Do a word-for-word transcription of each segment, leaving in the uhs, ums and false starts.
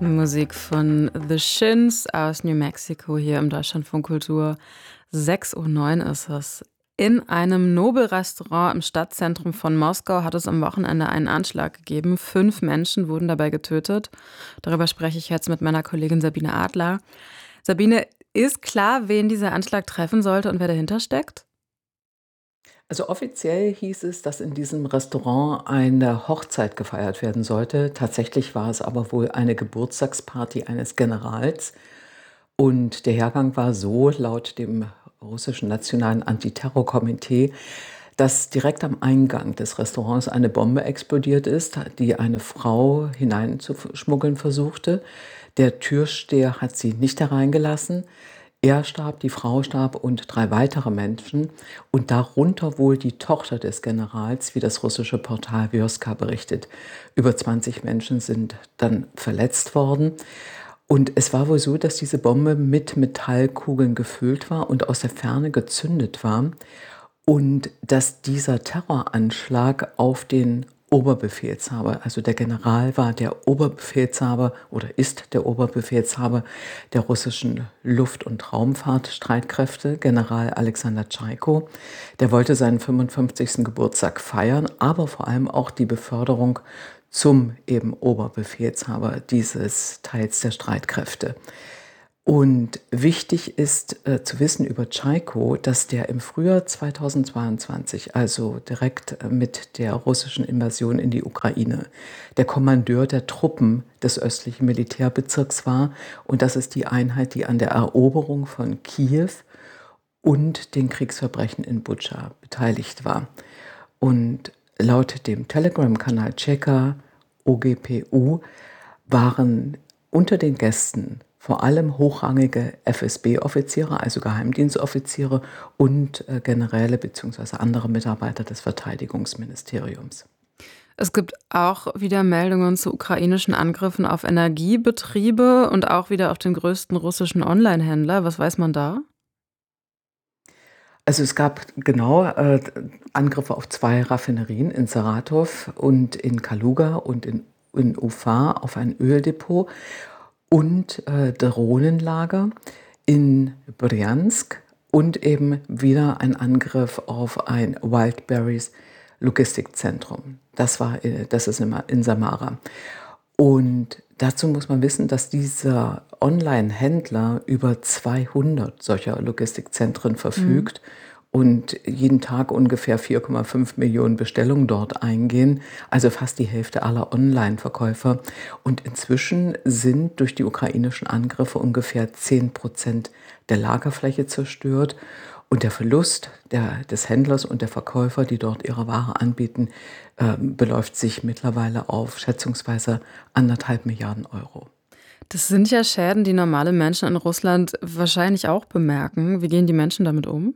Musik von The Shins aus New Mexico hier im Deutschlandfunk Kultur. sechs Uhr neun ist es. In einem Nobelrestaurant im Stadtzentrum von Moskau hat es am Wochenende einen Anschlag gegeben. Fünf Menschen wurden dabei getötet. Darüber spreche ich jetzt mit meiner Kollegin Sabine Adler. Sabine, ist klar, wen dieser Anschlag treffen sollte und wer dahinter steckt? Also offiziell hieß es, dass in diesem Restaurant eine Hochzeit gefeiert werden sollte. Tatsächlich war es aber wohl eine Geburtstagsparty eines Generals. Und der Hergang war so, laut dem russischen Nationalen Antiterrorkomitee, dass direkt am Eingang des Restaurants eine Bombe explodiert ist, die eine Frau hineinzuschmuggeln versuchte. Der Türsteher hat sie nicht hereingelassen. Er starb, die Frau starb und drei weitere Menschen und darunter wohl die Tochter des Generals, wie das russische Portal Vjoska berichtet. Über zwanzig Menschen sind dann verletzt worden. Und es war wohl so, dass diese Bombe mit Metallkugeln gefüllt war und aus der Ferne gezündet war und dass dieser Terroranschlag auf den Oberbefehlshaber, also der General war der Oberbefehlshaber oder ist der Oberbefehlshaber der russischen Luft- und Raumfahrtstreitkräfte, General Alexander Tschaiko. Der wollte seinen fünfundfünfzigsten Geburtstag feiern, aber vor allem auch die Beförderung zum eben Oberbefehlshaber dieses Teils der Streitkräfte. Und wichtig ist äh, zu wissen über Tschaiko, dass der im Frühjahr zweitausendzweiundzwanzig, also direkt äh, mit der russischen Invasion in die Ukraine, der Kommandeur der Truppen des östlichen Militärbezirks war. Und das ist die Einheit, die an der Eroberung von Kiew und den Kriegsverbrechen in Butscha beteiligt war. Und laut dem Telegram-Kanal Cheka O G P U waren unter den Gästen vor allem hochrangige F S B-Offiziere, also Geheimdienstoffiziere und äh, Generäle bzw. andere Mitarbeiter des Verteidigungsministeriums. Es gibt auch wieder Meldungen zu ukrainischen Angriffen auf Energiebetriebe und auch wieder auf den größten russischen Onlinehändler. Was weiß man da? Also es gab genau äh, Angriffe auf zwei Raffinerien in Saratow und in Kaluga und in, in Ufa auf ein Öldepot und äh, Drohnenlager in Bryansk und eben wieder ein Angriff auf ein Wildberries Logistikzentrum. Das war, äh, das ist in, in Samara. Und dazu muss man wissen, dass dieser Online-Händler über zweihundert solcher Logistikzentren Mhm. verfügt und jeden Tag ungefähr vier Komma fünf Millionen Bestellungen dort eingehen, also fast die Hälfte aller Online-Verkäufer. Und inzwischen sind durch die ukrainischen Angriffe ungefähr zehn Prozent der Lagerfläche zerstört. Und der Verlust der, des Händlers und der Verkäufer, die dort ihre Ware anbieten, äh, beläuft sich mittlerweile auf schätzungsweise anderthalb Milliarden Euro. Das sind ja Schäden, die normale Menschen in Russland wahrscheinlich auch bemerken. Wie gehen die Menschen damit um?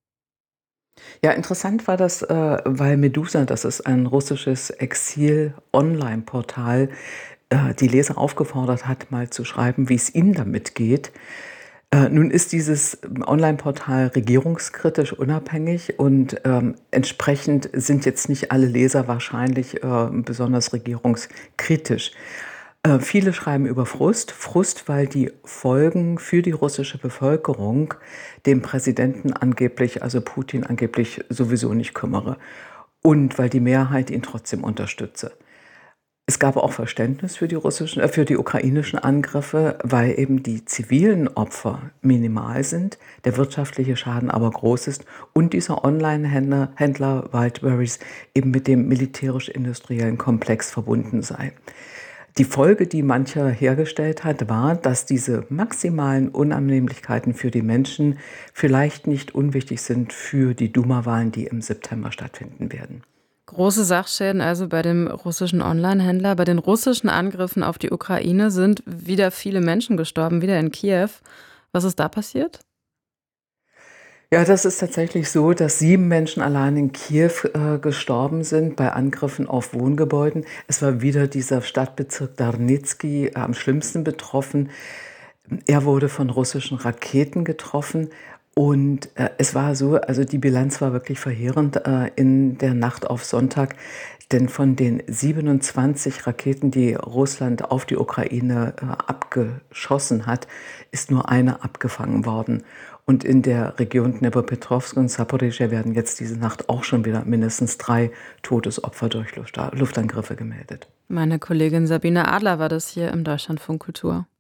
Ja, interessant war das, äh, weil Medusa, das ist ein russisches Exil-Online-Portal, äh, die Leser aufgefordert hat, mal zu schreiben, wie es ihnen damit geht. Äh, nun ist dieses Online-Portal regierungskritisch unabhängig und ähm, entsprechend sind jetzt nicht alle Leser wahrscheinlich äh, besonders regierungskritisch. Äh, viele schreiben über Frust. Frust, weil die Folgen für die russische Bevölkerung dem Präsidenten angeblich, also Putin angeblich sowieso nicht kümmere. Und weil die Mehrheit ihn trotzdem unterstütze. Es gab auch Verständnis für die russischen, äh, für die ukrainischen Angriffe, weil eben die zivilen Opfer minimal sind, der wirtschaftliche Schaden aber groß ist und dieser Online-Händler Händler Wildberries eben mit dem militärisch-industriellen Komplex verbunden sei. Die Folge, die mancher hergestellt hat, war, dass diese maximalen Unannehmlichkeiten für die Menschen vielleicht nicht unwichtig sind für die Duma-Wahlen, die im September stattfinden werden. Große Sachschäden also bei dem russischen Onlinehändler. Bei den russischen Angriffen auf die Ukraine sind wieder viele Menschen gestorben, wieder in Kiew. Was ist da passiert? Ja, das ist tatsächlich so, dass sieben Menschen allein in Kiew äh, gestorben sind bei Angriffen auf Wohngebäuden. Es war wieder dieser Stadtbezirk Darnitsky äh, am schlimmsten betroffen. Er wurde von russischen Raketen getroffen und äh, es war so, also die Bilanz war wirklich verheerend äh, in der Nacht auf Sonntag. Denn von den siebenundzwanzig Raketen, die Russland auf die Ukraine äh, abgeschossen hat, ist nur eine abgefangen worden. Und in der Region Dnipropetrovsk und Saporischschja werden jetzt diese Nacht auch schon wieder mindestens drei Todesopfer durch Luft- Luftangriffe gemeldet. Meine Kollegin Sabine Adler war das hier im Deutschlandfunk Kultur.